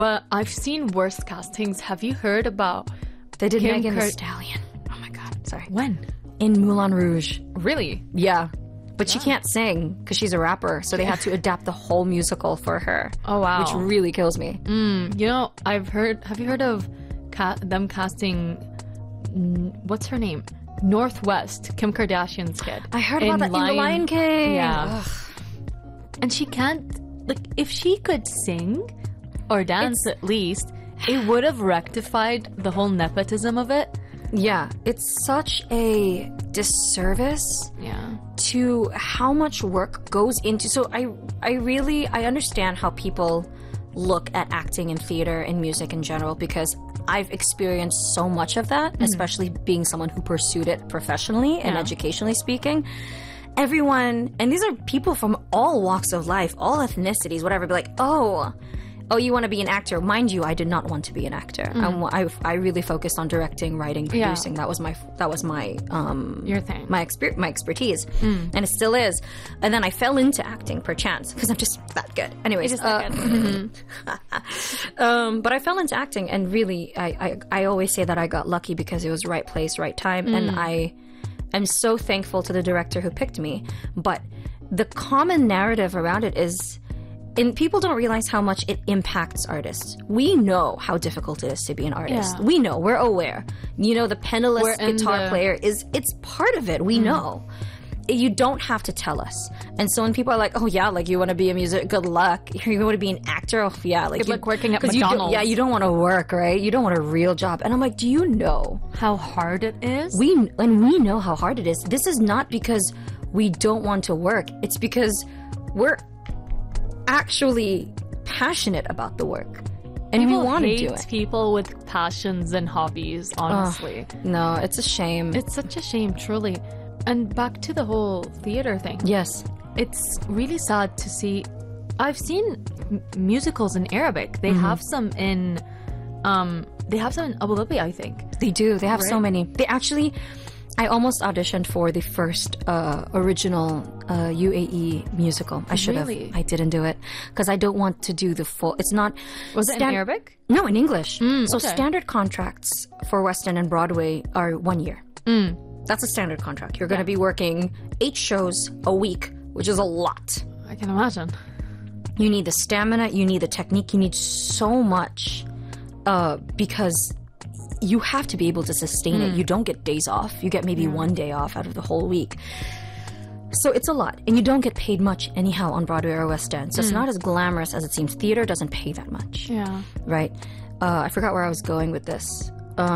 But I've seen worse castings. Have you heard about They did Kim Megan Thee Kar- Stallion. Oh my god, sorry. when? In Moulin Rouge. Really? Yeah. But she can't sing because she's a rapper, so they had to adapt the whole musical for her. Oh wow. Which really kills me. You know, have you heard of them casting, what's her name? Northwest, Kim Kardashian's kid. I heard about that in The Lion King. Yeah. And she can't, like, if she could sing or dance at least, it would have rectified the whole nepotism of it. Yeah, it's such a disservice Yeah. to how much work goes into. So I really understand how people look at acting and theater and music in general, because I've experienced so much of that, especially being someone who pursued it professionally and educationally speaking. Everyone, and these are people from all walks of life, all ethnicities, whatever, be like, oh, you want to be an actor? Mind you, I did not want to be an actor. I really focused on directing, writing, producing. That was my Your thing. my expertise, and it still is. And then I fell into acting per chance because I'm just that good. Anyways, but I fell into acting, and really, I always say that I got lucky because it was right place, right time, and I'm so thankful to the director who picked me. But the common narrative around it is, and people don't realize how much it impacts artists. We know how difficult it is to be an artist. Yeah. We know, we're aware. You know, the penniless guitar player it's part of it. We know. You don't have to tell us. And so when people are like, oh yeah, like you want to be a music, good luck. You want to be an actor? Oh yeah. Like Good luck working at 'cause McDonald's. you don't want to work, right? You don't want a real job. And I'm like, do you know? How hard it is? We know how hard it is. This is not because we don't want to work. It's because we're actually passionate about the work, and we want to do it. People with passions and hobbies, honestly. No, it's a shame. It's such a shame, truly. And back to the whole theater thing. Yes. It's really sad to see. I've seen musicals in Arabic. They have some in Abu Dhabi, I think. They do. They have so Right. many. They actually, I almost auditioned for the first original UAE musical. I should Really? have. I didn't do it because I don't want to do the full. It's not. Was it in Arabic? No, in English. So okay. standard contracts for West End and Broadway are 1 year. That's a standard contract. You're going to be working 8 shows a week, which is a lot. I can imagine. You need the stamina, you need the technique, you need so much because you have to be able to sustain it. You don't get days off. You get maybe 1 day off out of the whole week. So it's a lot. And you don't get paid much anyhow on Broadway or West End. So it's not as glamorous as it seems. Theater doesn't pay that much. Yeah. Right? I forgot where I was going with this.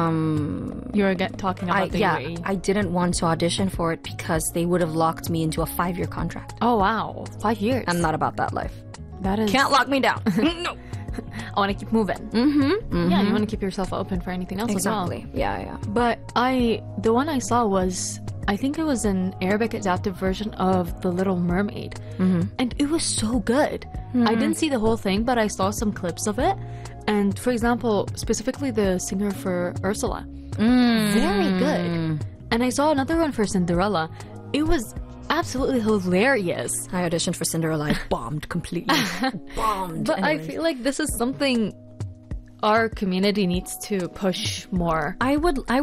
You were talking about the UAE. I didn't want to audition for it because they would have locked me into a 5-year contract. Oh, wow. 5 years. I'm not about that life. That is... Can't lock me down. No. I want to keep moving. Yeah, you want to keep yourself open for anything else Exactly. as well. Yeah. But the one I saw was, I think it was an Arabic adapted version of The Little Mermaid. And it was so good. I didn't see the whole thing, but I saw some clips of it. And for example, specifically the singer for Ursula. Very good. And I saw another one for Cinderella. It was absolutely hilarious. I auditioned for Cinderella. I bombed completely. Bombed. But Anyways. I feel like this is something our community needs to push more. I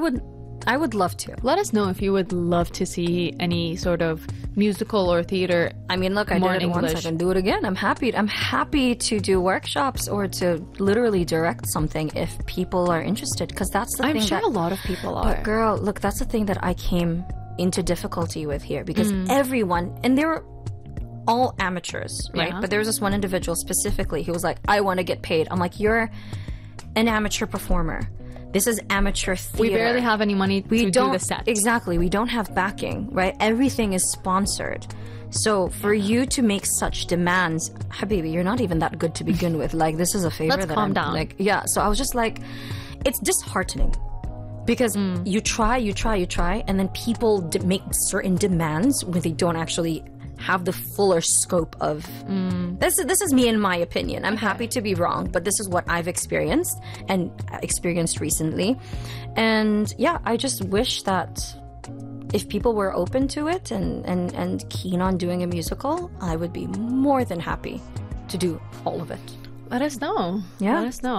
would love to. Let us know if you would love to see any sort of musical or theater. I mean, look, I More did it in once. I English. can do it again. I'm happy to do workshops or to literally direct something if people are interested. Because that's the I'm thing sure that. a lot of people are. But girl, look, that's the thing that I came into difficulty with here because everyone, and they were all amateurs, right? Yeah. But there was this one individual specifically who was like, I want to get paid. I'm like, you're an amateur performer. This is amateur theater. We barely have any money to do the set. Exactly. We don't have backing, right? Everything is sponsored. So for you to make such demands, Habibi, you're not even that good to begin with. Like, this is a favor Let's that calm I'm down. like, yeah. So I was just like, it's disheartening because you try, and then people make certain demands when they don't actually have the fuller scope of this is me in my opinion. I'm happy to be wrong, but this is what I've experienced and experienced recently. And yeah, I just wish that if people were open to it and keen on doing a musical, I would be more than happy to do all of it. Let us know. Yeah. Let us know.